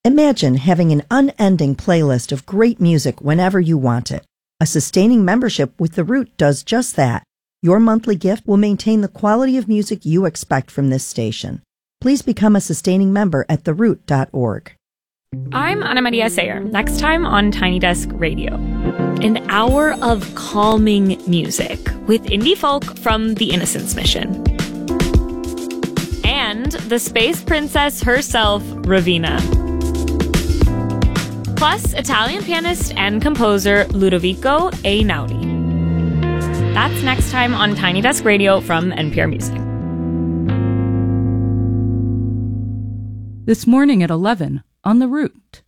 Imagine having an unending playlist of great music whenever you want it. A sustaining membership with The Root does just that. Your monthly gift will maintain the quality of music you expect from this station. Please become a sustaining member at theroot.org. I'm Ana Maria Sayer. Next time on Tiny Desk Radio, an hour of calming music with indie folk from the Innocence Mission. And the space princess herself, Raveena. Plus, Italian pianist and composer Ludovico Einaudi. That's next time on Tiny Desk Radio from NPR Music. This morning at 11 on The Root.